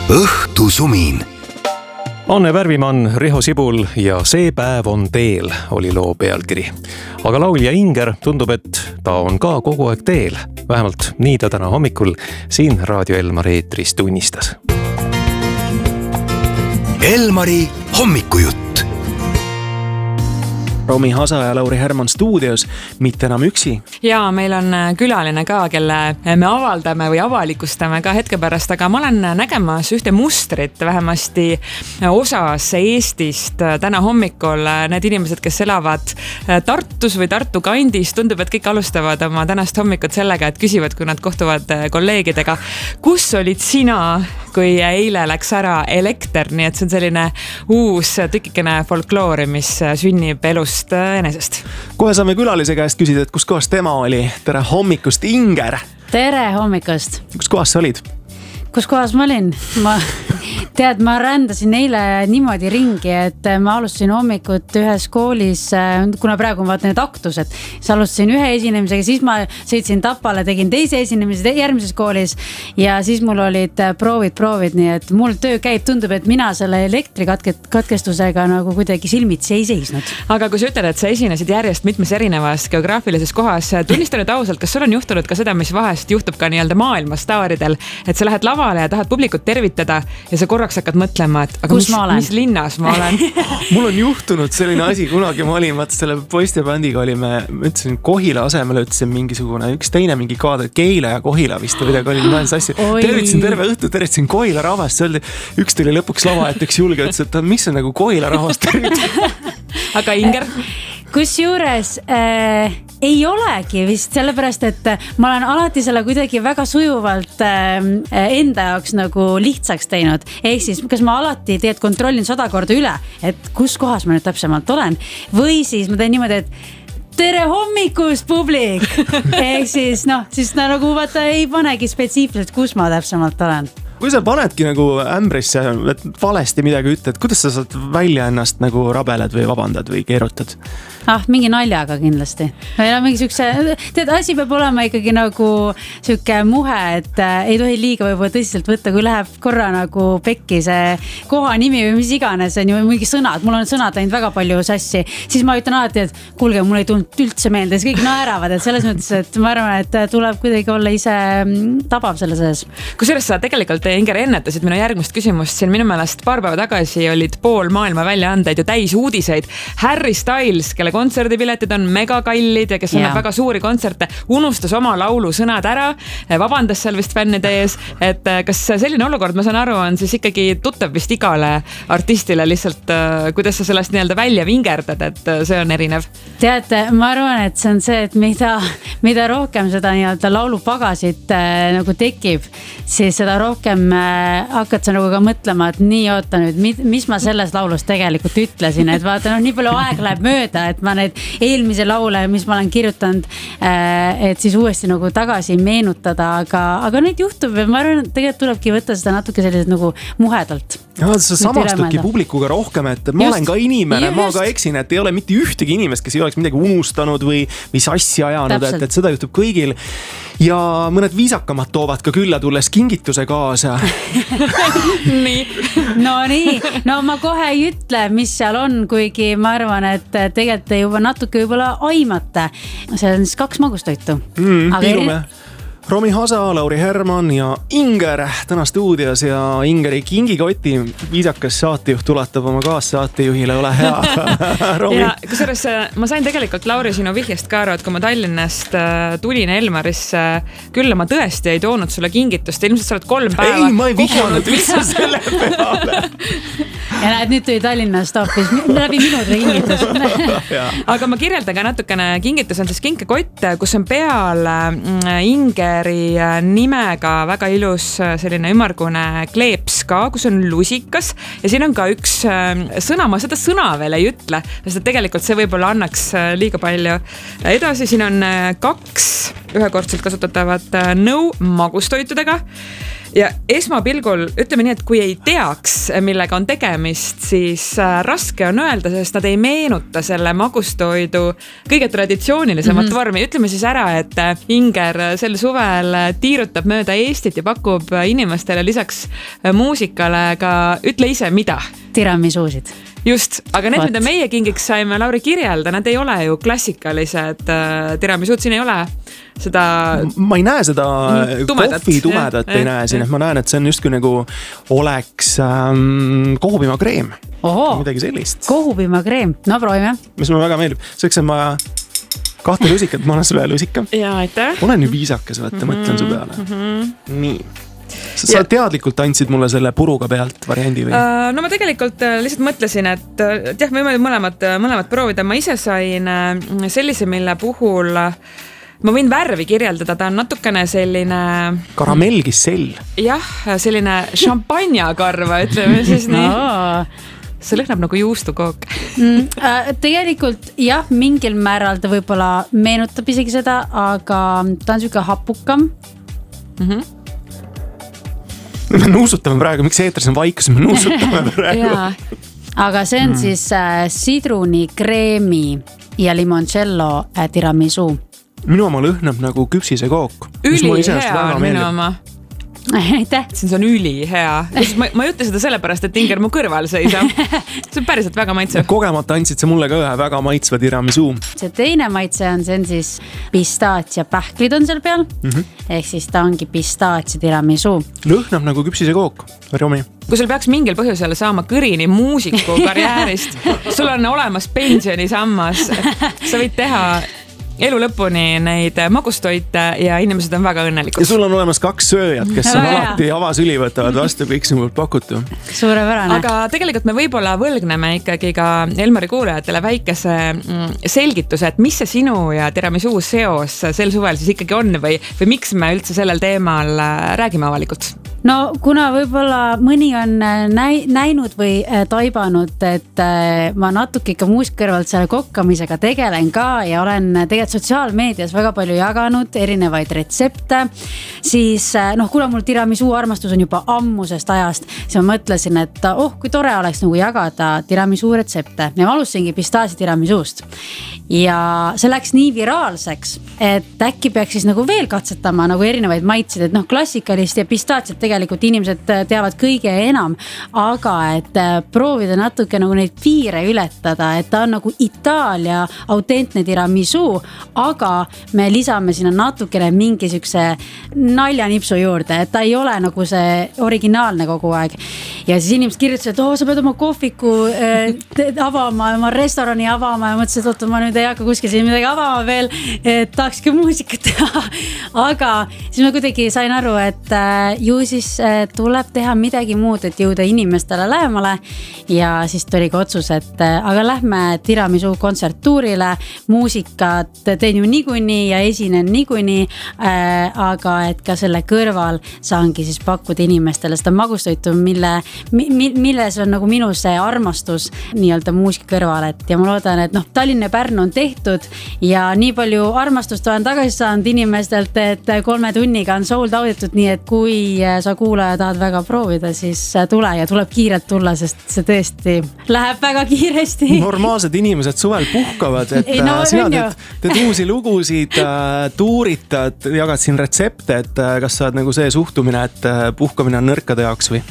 Õhtusumin. Anne Pärvimann, Riho Sibul ja See päev on teel oli loo pealkiri. Aga laulja Inger tundub, et ta on ka kogu aeg teel. Vähemalt nii ta täna hommikul siin Raadio Elmar eetris tunnistas. Elmari hommikujutt. Romi Hasa ja Lauri Herman stuudios, mitte enam üksi. Ja meil on külaline ka, kelle me avaldame või avalikustame ka hetke pärast, aga ma olen nägemas ühte mustrit vähemasti osas Eestist täna hommikul. Need inimesed, kes elavad Tartus või Tartu kandis, tundub, et kõik alustavad oma tänast hommikut sellega, et küsivad, kui nad kohtuvad kolleegidega, kus olid sina, kui eile läks ära elekter, nii et see on selline uus tükikene folkloori, mis sünnib elust enesest. Kohe saame külalise käest küsida, et kus kohas tema oli. Tere hommikust, Inger! Tere hommikust! Kus kohas sa olid? Kus kohas ma olin? Ma rändasin eile niimoodi ringi, et ma alustasin hommikut ühes koolis, kuna praegu ma vaatan need aktused, siis alustasin ühe esinemisega, siis ma sõitsin Tapale, tegin teise esinemise järgmises koolis ja siis mul olid proovid, nii et mul töö käib, tundub, et mina selle elektrikatkestusega nagu kuidagi silmitsi ei seisnud. Aga kui sa ütled, et sa esinesid järjest mitmes erinevas geograafilises kohas, tunnista nüüd ausalt, kas sul on juhtunud ka seda, mis vahest juhtub ka nii-öelda maailmastaaridel, et sa lähed lavale ja tahad publikut tervitada ja sa korraks hakkad mõtlema, et aga mis linnas ma olen? Mul on juhtunud selline asi, kunagi ma olin, vaata selle poistebändiga olime, ma ütlesin Kohila asemel, ütlesin mingisugune, üks teine mingi kaader, Keila ja Kohila vist või midagi oli, ma olen sassi. Tervitasin terve õhtu, tervitasin Kohila rahvast, üks tuli lõpuks lava, et üks julge ütles, et mis on nagu Kohila rahvast tervitada. Aga Inger? Kusjuures ei olegi vist, sellepärast, et ma olen alati selle kuidagi väga sujuvalt enda jaoks nagu lihtsaks teinud. Ehk siis, kas ma alati kontrollin 100 korda üle, et kus kohas ma nüüd täpsemalt olen. Või siis ma teen niimoodi, et tere hommikust, publik! Ehk siis, siis nagu vaata ei panegi spetsiifiliselt, kus ma täpsemalt olen. Kui sa panedki nagu ämbrisse, et valesti midagi ütled, kuidas sa saad välja ennast nagu rabeled või vabandad või keerutad? Mingi naljaga kindlasti. Mingi sükse, asi peab olema ikkagi nagu süke muhe, et ei tohi liiga võib-olla tõsiselt võtta, kui läheb korra nagu pekki see koha nimi või mis iganes, on ju mingi sõnad. Mul on sõnad läinud väga palju sassi. Siis ma ütlen alati, et kuulge, mul ei tulnud üldse meelde, siis kõik naeravad, et selles mõttes, et ma arvan, et tuleb kuidagi olla ise tabav selle sees. Kusjuures sa tegelikult, Inger, ennetasid minu järgmist küsimust. Siin minu meelest paar päeva tagasi olid pool maailma väljaandeid ju täis uudiseid. Harry Styles, kelle kontserdipiletid on mega kallid ja kes annab väga suuri kontserte, unustas oma laulu sõnad ära, vabandas seal vist fännide ees, et kas selline olukord, ma saan aru, on siis ikkagi tuttav vist igale artistile lihtsalt, kuidas sa sellest nii-öelda välja vingerdad, et see on erinev? Teate, ma arvan, et see on see, et mida rohkem seda nii-öelda laulupagasit nagu tekib, siis seda rohkem hakkad sa nagu ka mõtlema, et nii oota nüüd, mis ma selles laulus tegelikult ütlesin, et vaata, nii palju aeg läheb mööda, et ma need eelmise laule, mis ma olen kirjutanud, et siis uuesti nagu tagasi meenutada, aga neid juhtub ja ma arvan, et tegelikult tulebki võtta seda natuke sellised nagu muhedalt. Ja, sa samastudki publikuga rohkem, et ma olen ka inimene, ma ka eksin, et ei ole mitte ühtegi inimest, kes ei oleks midagi unustanud või sassi ajanud, et seda juhtub kõigil. Ja mõned viisakamad toovad ka külla tulles kingituse kaasa. No ma kohe ei ütle, mis seal on, kuigi ma arvan, et tegelikult juba natuke võib-olla aimata. See on siis 2 magustoitu. Piilume. Romi Hasa, Lauri Herman ja Inger täna stuudios ja Ingeri kingikoti viisakas saatejuht ulatab oma kaassaatejuhile, ole hea. Ja kusjuures ma sain tegelikult Lauri sinu vihjest ka aru, et kui ma Tallinnast tulin Elmarisse, küll ma tõesti ei toonud sulle kingitust, ilmselt sa oled 3 päeva. Ei, ma ei vihjanud üldse selle peale. Ja näed, nüüd tuli Tallinnast hoopis läbi minudele kingitus. Aga ma kirjeldan ka natukene, kingitus on siis kinkekott, kus on peal Ingeri nimega väga ilus selline ümargune kleeps ka, kus on lusikas ja siin on ka üks sõna, ma seda sõna veel ei ütle, sest tegelikult see võib-olla annaks liiga palju edasi. Siin on 2 ühekordselt kasutatavat nõu magustoitudega ja esmapilgul ütleme nii, et kui ei teaks, millega on tegemist, siis raske on öelda, sest nad ei meenuta selle magustoidu kõige traditsioonilisemat vormi. Ütleme siis ära, et Inger sel suvel tiirutab mööda Eestit ja pakub inimestele lisaks muusikale ka, ütle ise, mida? Tiramisuusid. Just, aga need, mida meie kingiks saime, Lauri, kirjelda, nad ei ole ju klassikalised tiramisuud, siin ei ole seda... Ma ei näe seda kohvi tumedat, ei näe siin, et ma näen, et see on justkui nagu oleks kohupiimakreem. Midagi sellist. Kohupiimakreem, no proovime. Mis mulle väga meeldib, selleks on vaja 2 lusikat, ma annan sulle lusika. Jaa, aitäh. Olen ju viisakas, võtta, mõtlen su peale. Nii. Sa teadlikult andsid mulle selle puruga pealt variandi või? No ma tegelikult lihtsalt mõtlesin, et jah, me võime mõlemad proovida. Ma ise sain sellise, mille puhul ma võin värvi kirjeldada, ta on natukene selline... Karamellkissell. Jah, selline šampanjakarva, ütleme siis nii. See lõhnab nagu juustukook. Tegelikult jah, mingil määral ta võib-olla meenutab isegi seda, aga ta on selline hapukam. Me nuusutame praegu, miks eetris on vaikus, me nuusutame praegu. Aga see on siis sidruni, kreemi ja limoncello tiramisu. Minu oma lõhnab nagu küpsise kook. Ülihea on minu oma. Aitäh. See on ülihea. Ma ei ütle seda sellepärast, et Inger mu kõrval seisab. See on päriselt väga maitsev. Kogemata andsid see mulle ka ühe väga maitsva tiramisu. See teine maitse on, see on siis pistaatsia pähklid on seal peal. Ehk siis ta ongi pistaatsia tiramisu. Lõhnab nagu küpsise kook, Romi. Kui sul peaks mingil põhjusel saama kõrini muusiku karjäärist, sul on olemas pensionisammas, sa võid teha elu lõpuni neid magustoite ja inimesed on väga õnnelikud. Ja sul on olemas 2 sööjad, kes on alati avasüli võtavad vastu kõik sinult pakutu. Suurepärane. Aga tegelikult me võib-olla võlgneme ikkagi ka Elmari kuulajatele väikese selgituse, et mis see sinu ja tiramisu seos sel suvel siis ikkagi on või miks me üldse sellel teemal räägime avalikult? No kuna võib-olla mõni on näinud või taibanud, et ma natuke ikka muusika kõrvalt selle kokkamisega tegelen ka ja olen tegelikult sotsiaalmeedias väga palju jaganud erinevaid retsepte, siis kuna mul tiramisu armastus on juba ammusest ajast, siis ma mõtlesin, et kui tore oleks nagu jagada tiramisu retsepte. Ja ma alustasingi pistaatsia tiramisuust. Ja see läks nii viraalseks, et äkki peaks siis nagu veel katsetama nagu erinevaid maitseid, et klassikalist ja pistaatsiat tegelikult inimesed teavad kõige enam, aga et proovida natuke nagu neid piire ületada, et ta on nagu Itaalia autentne tiramisu, aga me lisame sinna natukene mingi sükse naljanipsu juurde, et ta ei ole nagu see originaalne kogu aeg. Ja siis inimesed kirjutasid, et sa pead oma kohviku avama, oma restorani avama ja mõtlesin, et ma nüüd ei hakka kuskil siin midagi avama veel, et tahakski muusikat teha. Aga siis ma kuidagi sain aru, et ju siis tuleb teha midagi muud, et jõuda inimestele lähemale ja siis tuli ka otsus, et aga lähme tiramisu kontserttuurile, muusikat teen ju niikuinii ja esinen niikuinii, aga et ka selle kõrval saangi siis pakkuda inimestele seda magustoitu, milles on nagu minu see armastus nii-öelda muusika kõrval, et ja ma loodan, et Tallinn ja Pärnu on tehtud ja nii palju armastust olen tagasi saanud inimestelt, et 3 tunniga on sold auditud, nii et kui sa kuulaja tahad väga proovida, siis tule ja tuleb kiirelt tulla, sest see tõesti läheb väga kiiresti. Normaalsed inimesed suvel puhkavad, et sina teed uusi lugusid, tuuritad, jagad siin retsepte, et kas sa oled nagu see suhtumine, et puhkamine on nõrkade jaoks või?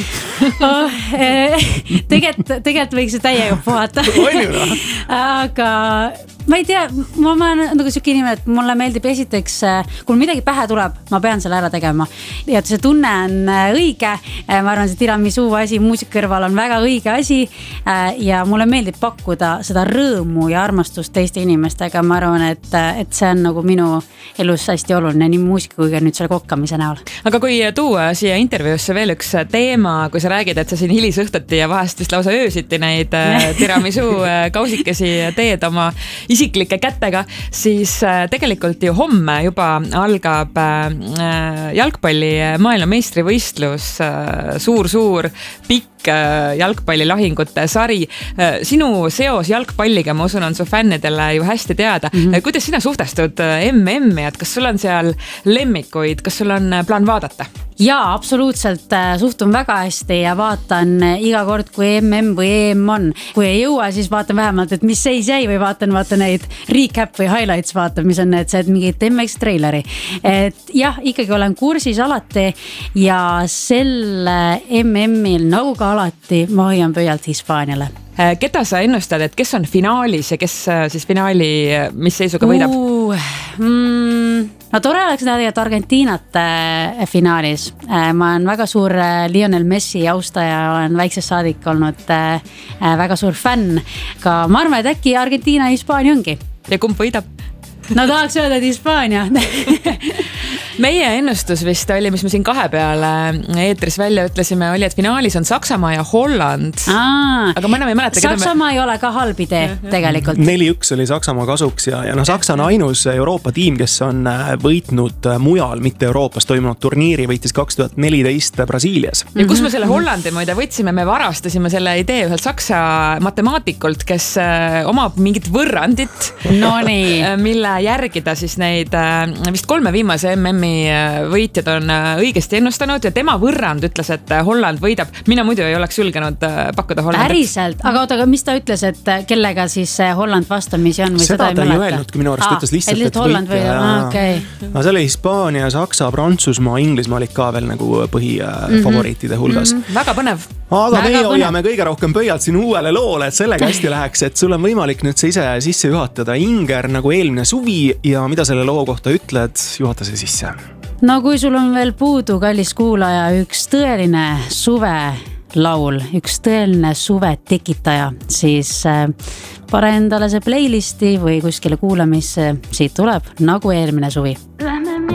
Tegelikult võiks ju täiega puhata. Aga ma ei tea, ma olen nagu siuke inimene, et mulle meeldib esiteks, kui midagi pähe tuleb, ma pean selle ära tegema. Ja see tunne on õige, ma arvan, see tiramisu asi muusika kõrval on väga õige asi ja mulle meeldib pakkuda seda rõõmu ja armastust teiste inimestega. Ma arvan, et see on nagu minu elus hästi oluline, nii muusika kui ka nüüd selle kokkamise näol. Aga kui tuua siia intervjuusse veel üks teema, kui sa räägid, et sa siin hilisõhtuti ja vahest vist lausa öösiti neid tiramisu kausikesi teed oma isiklike kätega, siis tegelikult ju homme juba algab jalgpalli maailmameistrivõistlus, suur, pikk jalgpallilahingute sari. Sinu seos jalgpalliga, ma usun, on su fännidele ju hästi teada. Kuidas sina suhtestud MM-i, et kas sul on seal lemmikuid, kas sul on plaan vaadata? ja absoluutselt suhtun väga hästi ja vaatan iga kord, kui MM või EM on. Kui ei jõua, siis vaatan vähemalt, et mis seis jäi või vaatan neid recap või highlights vaatan, mis on need mingid MX traileri. Et jah, ikkagi olen kursis alati ja selle MM-il nagu ka alati ma hoian pöialt Hispaaniale. Keda sa ennustad, et kes on finaalis ja kes siis finaali, mis seisuga võidab? No tore oleks näha tegelikult Argentiinat finaalis. Ma olen väga suur Lionel Messi austaja, olen väiksest saadik olnud väga suur fänn. Ka ma arvan, et äkki Argentiina ja Hispaania ongi. Ja kumb võidab? No tahaks öelda, et Hispaania. Meie ennustus vist oli, mis me siin kahe peale eetris välja ütlesime, oli, et finaalis on Saksamaa ja Holland. Aga ma enam ei mäleta. Saksamaa ei ole ka halb idee tegelikult. 4-1 oli Saksamaa kasuks ja Saksa on ainus Euroopa tiim, kes on võitnud mujal, mitte Euroopas toimunud turniiri, võitis 2014 Brasiilias. Ja kus me selle Hollandi muide võtsime, me varastasime selle idee ühelt Saksa matemaatikult, kes omab mingit võrrandit, mille järgida siis neid vist 3 viimase MM-i võitjad on õigesti ennustanud ja tema võrrand ütles, et Holland võidab. Mina muidu ei oleks julgenud pakkuda Hollandit. Päriselt, aga mis ta ütles, et kellega siis Holland vastamisi on? Seda ta ei öelnudki, minu arust ütles lihtsalt, et võitja. No see oli Hispaania, Saksa, Prantsusmaa, Inglismaa olid ka veel nagu põhifavoriitide hulgas. Väga põnev. Aga meie hoiame kõige rohkem pöialt siin uuele loole, et sellega hästi läheks, et sul on võimalik nüüd see ise sisse juhatada. Inger nagu eelmine suvi ja mida selle loo kohta ütled, juhata see sisse. No kui sul on veel puudu, kallis kuulaja, üks tõeline suve laul, üks tõeline suve tekitaja, siis pane endale see playlisti või kuskile kuulamisse, siit tuleb nagu eelmine suvi.